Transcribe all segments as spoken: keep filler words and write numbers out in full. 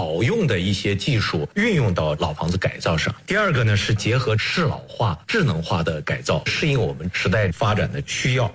好用的一些技术运用到老房子改造上。第二个呢是结合适老化、智能化的改造，适应我们时代发展的需要。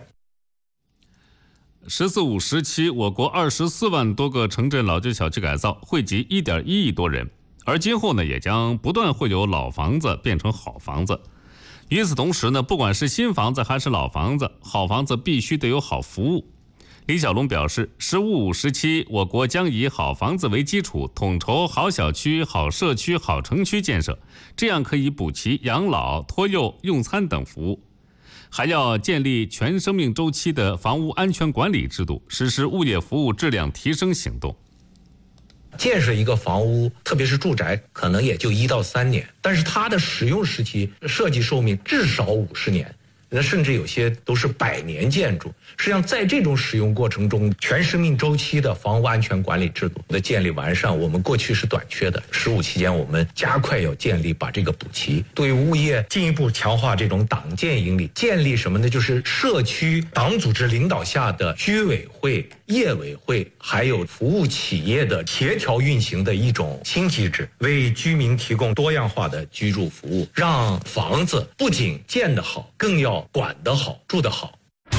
十四五时期，我国二十四万多个城镇老旧小区改造，惠及一点一亿多人。而今后呢，也将不断会有老房子变成好房子。与此同时呢，不管是新房子还是老房子，好房子必须得有好服务。李小龙表示，十五五时期，我国将以好房子为基础，统筹好小区、好社区、好城区建设，这样可以补齐养老、托幼、用餐等服务。还要建立全生命周期的房屋安全管理制度，实施物业服务质量提升行动。 建设一个房屋，特别是住宅，可能也就一到三年，但是它的使用时期、设计寿命至少五十年。那甚至有些都是百年建筑。实际上，在这种使用过程中，全生命周期的房屋安全管理制度的建立完善，我们过去是短缺的。十五期间，我们加快要建立，把这个补齐。对物业进一步强化这种党建营理，建立什么呢？就是社区党组织领导下的居委会、业委会，还有服务企业的协调运行的一种新机制，为居民提供多样化的居住服务，让房子不仅建得好，更要管得好、住得好。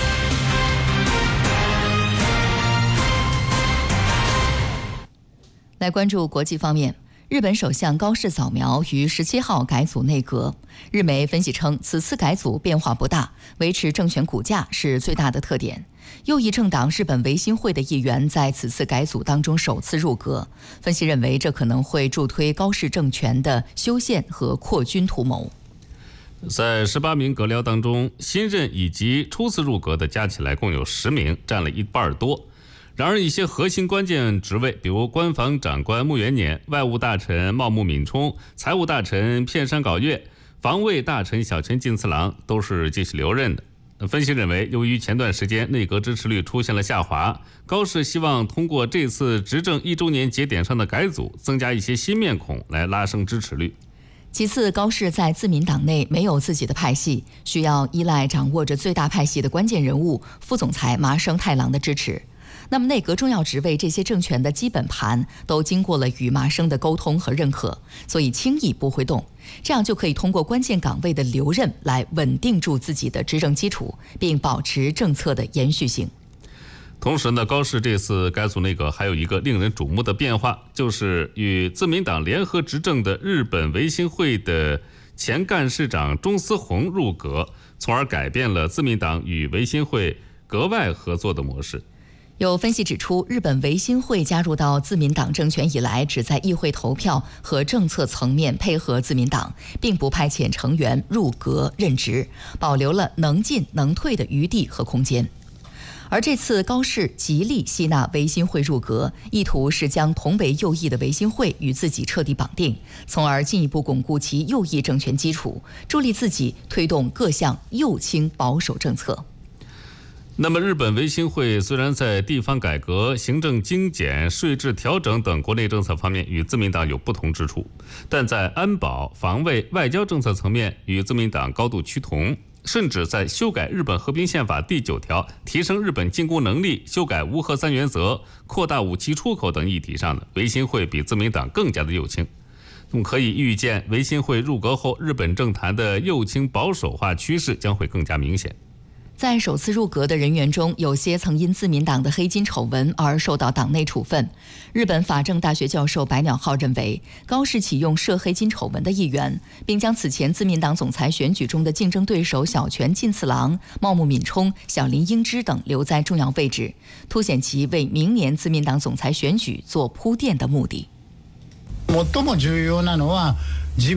来关注国际方面，日本首相高市早苗于十七号改组内阁。日媒分析称，此次改组变化不大，维持政权骨架是最大的特点。右翼政党日本维新会的议员在此次改组当中首次入阁，分析认为这可能会助推高市政权的修宪和扩军图谋。 在十八名阁僚当中，新任以及初次入阁的加起来共有十名，占了一半多。然而，一些核心关键职位，比如官房长官木原稔、外务大臣茂木敏充、财务大臣片山杲月、防卫大臣小泉进次郎，都是继续留任的。分析认为，由于前段时间内阁支持率出现了下滑，高市希望通过这次执政一周年节点上的改组，增加一些新面孔来拉升支持率。 其次，高市在自民党内没有自己的派系，需要依赖掌握着最大派系的关键人物副总裁麻生太郎的支持。那么内阁重要职位这些政权的基本盘都经过了与麻生的沟通和认可，所以轻易不会动，这样就可以通过关键岗位的留任来稳定住自己的执政基础，并保持政策的延续性。 同时呢，高市这次改组内阁还有一个令人瞩目的变化，就是与自民党联合执政的日本维新会的前干事长中司宏入阁，从而改变了自民党与维新会格外合作的模式。 有分析指出，日本维新会加入到自民党政权以来，只在议会投票和政策层面配合自民党，并不派遣成员入阁任职，保留了能进能退的余地和空间。而这次高市极力吸纳维新会入阁，意图是将同为右翼的维新会与自己彻底绑定，从而进一步巩固其右翼政权基础，助力自己推动各项右倾保守政策。 那么日本维新会虽然在地方改革、行政精简、税制调整等国内政策方面与自民党有不同之处，但在安保、防卫、外交政策层面与自民党高度趋同，甚至在修改日本和平宪法第九条、提升日本进攻能力、修改无核三原则、扩大武器出口等议题上呢，维新会比自民党更加的右倾。那么可以预见，维新会入阁后，日本政坛的右倾保守化趋势将会更加明显。 在首次入阁的人员中，有些曾因自民党的黑金丑闻而受到党内处分。日本法政大学教授白鸟浩认为，高市启用涉黑金丑闻的议员，并将此前自民党总裁选举中的竞争对手小泉进次郎、茂木敏充、小林英之等留在重要位置，凸显其为明年自民党总裁选举做铺垫的目的。 最も重要なのは其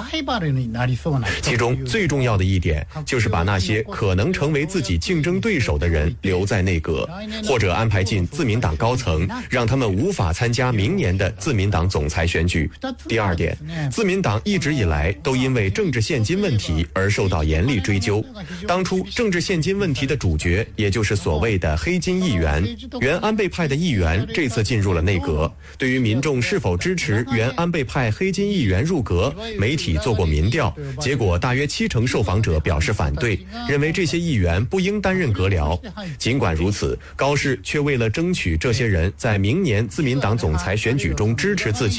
中最重要的一点就是把那些可能成为自己竞争对手的人留在内阁，或者安排进自民党高层，让他们无法参加明年的自民党总裁选举。第二点，自民党一直以来都因为政治现金问题而受到严厉追究。当初政治现金问题的主角，也就是所谓的黑金议员，原安倍派的议员，这次进入了内阁。对于民众是否支持原安倍派黑金议员入阁，媒体做过民调，结果大约七成受访者表示反对，认为这些议员不应担任阁僚。尽管如此，高市却为了争取这些人在明年自民党总裁选举中支持自己，